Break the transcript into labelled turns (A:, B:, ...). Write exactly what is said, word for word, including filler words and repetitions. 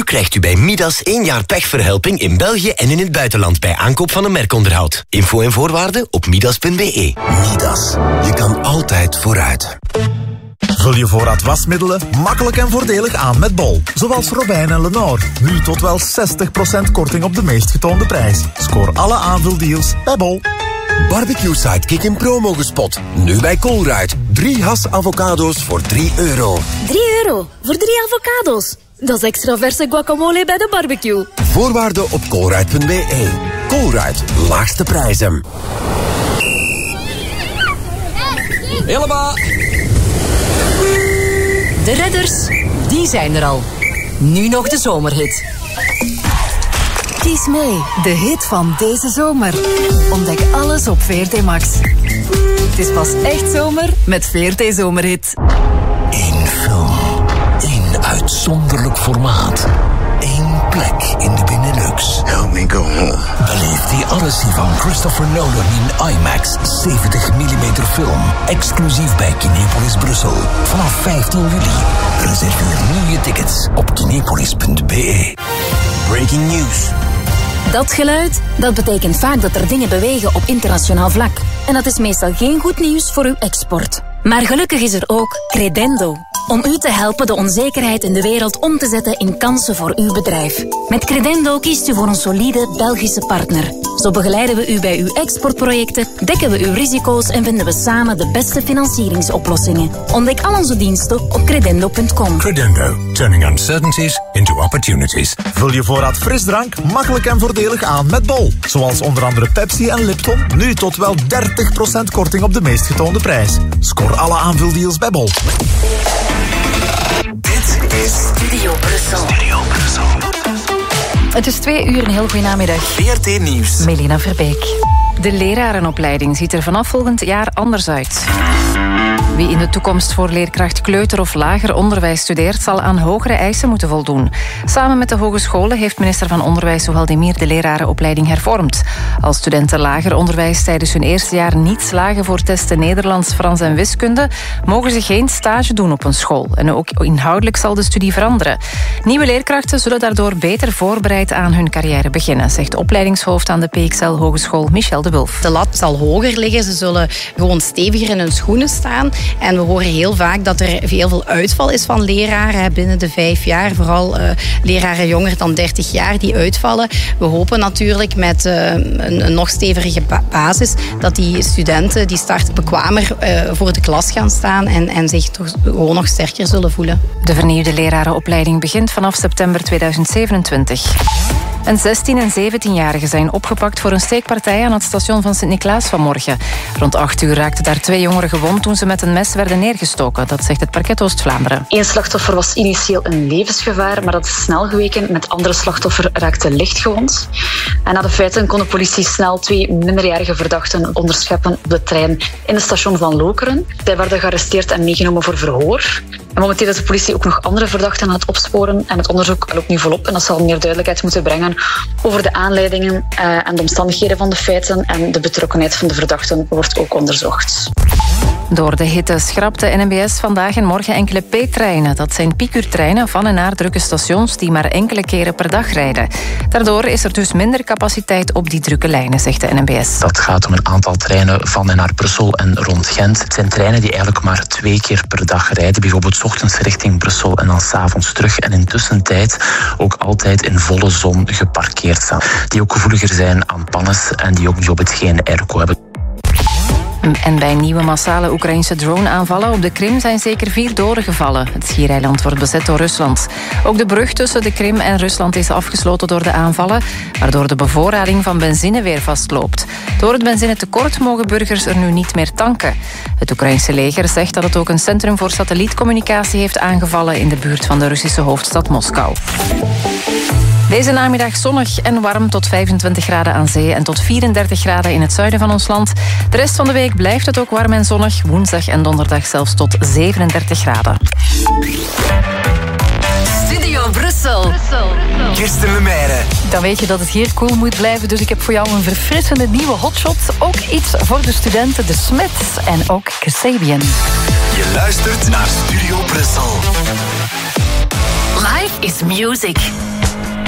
A: krijgt u bij Midas één jaar pechverhelping in België en in het buitenland bij aankoop van een merkonderhoud. Info en voorwaarden op midas punt be.
B: Midas. Je kan altijd vooruit.
C: Vul je voorraad wasmiddelen makkelijk en voordelig aan met Bol. Zoals Robijn en Lenore. Nu tot wel zestig procent korting op de meest getoonde prijs. Scoor alle aanvuldeals bij Bol.
B: Barbecue Sidekick in promo gespot. Nu bij Colruyt. Drie has avocado's voor drie euro.
D: drie euro voor drie avocado's. Dat is extra verse guacamole bij de barbecue.
B: Voorwaarden op colruyt punt be. Colruyt. Laagste prijzen.
E: Helemaal.
F: De redders, die zijn er al. Nu nog de zomerhit. Kies mee, de hit van deze zomer. Ontdek alles op V R T Max. Het is pas echt zomer met V R T Zomerhit.
G: Eén film. Eén uitzonderlijk formaat. Eén plek in de Benelux.
H: Help me go home.
G: Beleef die Odyssey van Christopher Nolan in IMAX zeventig millimeter film. Exclusief bij Kinepolis Brussel. Vanaf vijftien juli. Reserveer nu je tickets op kinepolis punt be.
A: Breaking news.
D: Dat geluid, dat betekent vaak dat er dingen bewegen op internationaal vlak. En dat is meestal geen goed nieuws voor uw export. Maar gelukkig is er ook Credendo. Om u te helpen de onzekerheid in de wereld om te zetten in kansen voor uw bedrijf. Met Credendo kiest u voor een solide Belgische partner. Zo begeleiden we u bij uw exportprojecten, dekken we uw risico's en vinden we samen de beste financieringsoplossingen. Ontdek al onze diensten op credendo punt com.
G: Credendo. Turning uncertainties into opportunities.
C: Vul je voorraad frisdrank makkelijk en voordelig aan met Bol. Zoals onder andere Pepsi en Lipton. Nu tot wel dertig procent korting op de meest getoonde prijs. Scoor alle aanvuldeals bij Bol.
A: Dit is
F: Studio Brussel.
A: Studio Brussel.
I: Het is twee uur, een heel goede namiddag.
A: V R T Nieuws.
I: Melina Verbeek. De lerarenopleiding ziet er vanaf volgend jaar anders uit. Wie in de toekomst voor leerkracht kleuter of lager onderwijs studeert, zal aan hogere eisen moeten voldoen. Samen met de hogescholen heeft minister van Onderwijs Souhaldemir de lerarenopleiding hervormd. Als studenten lager onderwijs tijdens hun eerste jaar niet slagen voor testen Nederlands, Frans en wiskunde, mogen ze geen stage doen op een school. En ook inhoudelijk zal de studie veranderen. Nieuwe leerkrachten zullen daardoor beter voorbereid aan hun carrière beginnen, zegt opleidingshoofd aan de P X L Hogeschool Michel de Wulf.
J: De lat zal hoger liggen, ze zullen gewoon steviger in hun schoenen staan. En we horen heel vaak dat er heel veel uitval is van leraren binnen de vijf jaar. Vooral uh, leraren jonger dan dertig jaar die uitvallen. We hopen natuurlijk met uh, een, een nog stevige basis dat die studenten die start bekwamer uh, voor de klas gaan staan en, en zich toch gewoon nog sterker zullen voelen.
I: De vernieuwde lerarenopleiding begint vanaf september tweeduizend zevenentwintig. Een zestien- en zeventienjarigen zijn opgepakt voor een steekpartij aan het station van Sint-Niklaas vanmorgen. Rond acht uur raakten daar twee jongeren gewond toen ze met een mes werden neergestoken. Dat zegt het parket Oost-Vlaanderen.
K: Eén slachtoffer was initieel een levensgevaar, maar dat is snel geweken. Met andere slachtoffer raakte licht gewond. En na de feiten kon de politie snel twee minderjarige verdachten onderscheppen op de trein in het station van Lokeren. Zij werden gearresteerd en meegenomen voor verhoor. En momenteel is de politie ook nog andere verdachten aan het opsporen. En het onderzoek loopt nu volop. En dat zal meer duidelijkheid moeten brengen over de aanleidingen uh, en de omstandigheden van de feiten. En de betrokkenheid van de verdachten wordt ook onderzocht.
I: Door de hitte schrapt de N M B S vandaag en morgen enkele P-treinen. Dat zijn piekuurtreinen van en naar drukke stations die maar enkele keren per dag rijden. Daardoor is er dus minder capaciteit op die drukke lijnen, zegt de N M B S.
L: Dat gaat om een aantal treinen van en naar Brussel en rond Gent. Het zijn treinen die eigenlijk maar twee keer per dag rijden. Bijvoorbeeld 's ochtends richting Brussel en dan 's avonds terug. En in tussentijd ook altijd in volle zon geparkeerd staan. Die ook gevoeliger zijn aan pannes en die ook bijvoorbeeld geen airco hebben.
I: En bij nieuwe massale Oekraïnse drone-aanvallen op de Krim zijn zeker vier doden gevallen. Het schiereiland wordt bezet door Rusland. Ook de brug tussen de Krim en Rusland is afgesloten door de aanvallen, waardoor de bevoorrading van benzine weer vastloopt. Door het benzinetekort mogen burgers er nu niet meer tanken. Het Oekraïnse leger zegt dat het ook een centrum voor satellietcommunicatie heeft aangevallen in de buurt van de Russische hoofdstad Moskou. Deze namiddag zonnig en warm tot vijfentwintig graden aan zee en tot vierendertig graden in het zuiden van ons land. De rest van de week blijft het ook warm en zonnig. Woensdag en donderdag zelfs tot zevenendertig graden.
F: Studio Brussel.
A: Kirsten Lemaire.
I: Dan weet je dat het hier cool moet blijven, dus ik heb voor jou een verfrissende nieuwe hotshot. Ook iets voor de studenten, de Smiths en ook Kasabian.
A: Je luistert naar Studio Brussel.
F: Life is music.